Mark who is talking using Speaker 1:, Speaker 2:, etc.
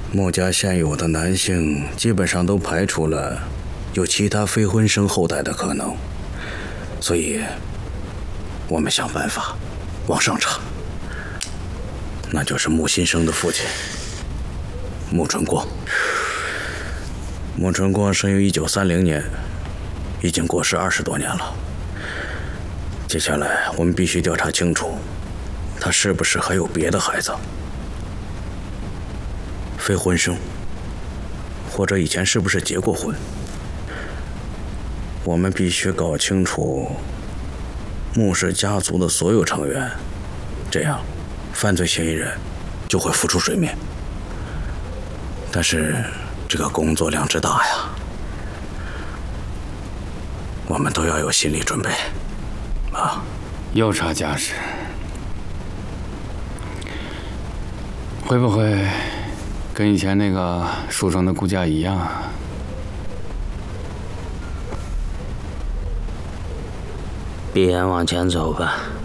Speaker 1: 穆家现有的男性基本上都排除了有其他非婚生后代的可能，所以我们想办法往上查，那就是穆新生的父亲穆春光。穆春光生于1930年，已经过世20多年了。接下来我们必须调查清楚，他是不是还有别的孩子，非婚生，或者以前是不是结过婚。我们必须搞清楚穆氏家族的所有成员，这样犯罪嫌疑人就会浮出水面。但是这个工作量之大呀，我们都要有心理准备啊。
Speaker 2: 又查家世，会不会跟以前那个书生的顾家一样啊？
Speaker 3: 必然往前走吧。